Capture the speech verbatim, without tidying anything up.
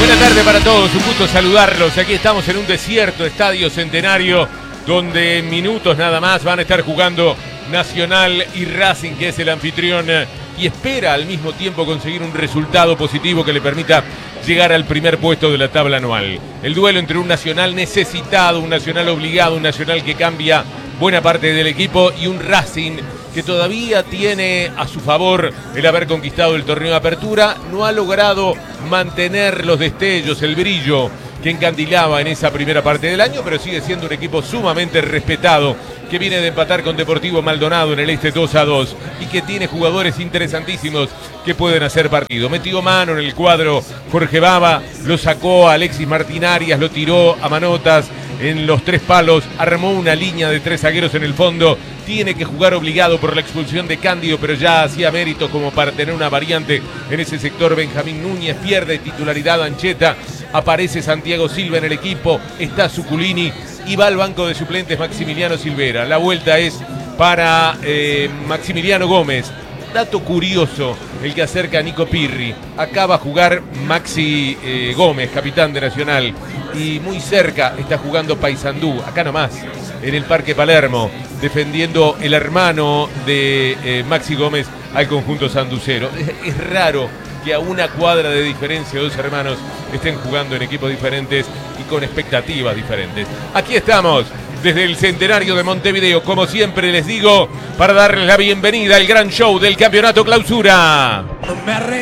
Buenas tardes para todos, un gusto saludarlos. Aquí estamos en un desierto estadio Centenario, donde en minutos nada más van a estar jugando Nacional y Racing, que es el anfitrión, y espera al mismo tiempo conseguir un resultado positivo que le permita llegar al primer puesto de la tabla anual. El duelo entre un Nacional necesitado, un Nacional obligado, un Nacional que cambia buena parte del equipo, y un Racing que todavía tiene a su favor el haber conquistado el torneo de apertura. No ha logrado mantener los destellos, el brillo que encandilaba en esa primera parte del año, pero sigue siendo un equipo sumamente respetado, que viene de empatar con Deportivo Maldonado en el este dos a dos y que tiene jugadores interesantísimos que pueden hacer partido. Metió mano en el cuadro Jorge Baba, lo sacó a Alexis Martín Arias, lo tiró a manotas en los tres palos, armó una línea de tres zagueros en el fondo. Tiene que jugar obligado por la expulsión de Cándido, pero ya hacía mérito como para tener una variante en ese sector. Benjamín Núñez pierde titularidad Ancheta, aparece Santiago Silva en el equipo, está Zuculini y va al banco de suplentes Maximiliano Silvera. La vuelta es para eh, Maximiliano Gómez. Dato curioso, el que acerca a Nico Pirri. Acaba a jugar Maxi eh, Gómez, capitán de Nacional, y muy cerca está jugando Paysandú, acá nomás, en el Parque Palermo, defendiendo el hermano de eh, Maxi Gómez al conjunto sanducero. Es, es raro que a una cuadra de diferencia dos hermanos estén jugando en equipos diferentes y con expectativas diferentes. Aquí estamos, desde el Centenario de Montevideo, como siempre les digo, para darles la bienvenida al gran show del Campeonato Clausura.